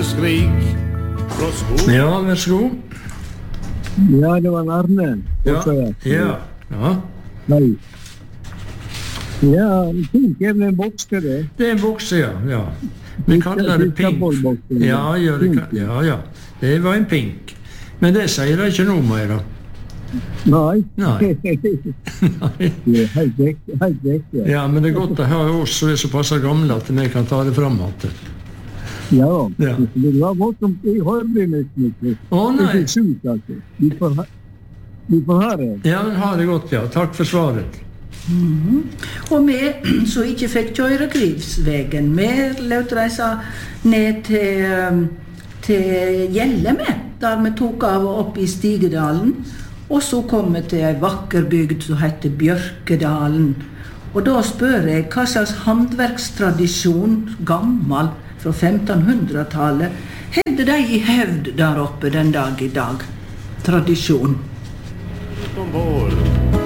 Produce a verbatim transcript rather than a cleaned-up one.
skrik fra skog. Ja, vær så god. Ja, det var Arne. Ja, ja, ja. Nei. Ja, pink er vel en bokse, det. Det er en bokse, ja, ja. Vi kaller det pink. Ja, ja, det kan, ja, ja. Det var en pink. Men det sier det ikke noe mer, da. Nei. Nei. Det er helt vekk, helt vekk, ja. Ja, men det er godt å ha oss som er såpass gamle at vi kan ta det frem igjen. Ja, Ja. det var voldsomt i hårbrynnesmykket. Å, nei. Det er sjukt, altså. Vi får ha, vi får ha det. Ja, ha det godt, ja. Takk for svaret. Og vi som ikke fikk kjøre Grivsvegen, vi løt reise ned til, um, til Gjelle med, der vi tok av og opp i Stigedalen. Og så kom vi til en vakker bygd som heter Bjørkedalen. Og da spør jeg, hva slags håndverkstradisjon, gammel, fra femtenhundretallet, hadde de i hevd der oppe den dag i dag? Tradisjon. Om vår